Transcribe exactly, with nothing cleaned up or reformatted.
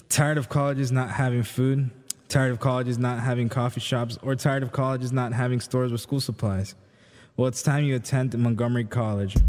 Tired of colleges not having food? Tired of colleges not having coffee shops? Or tired of colleges not having stores with school supplies? Well, it's time you attend Montgomery College.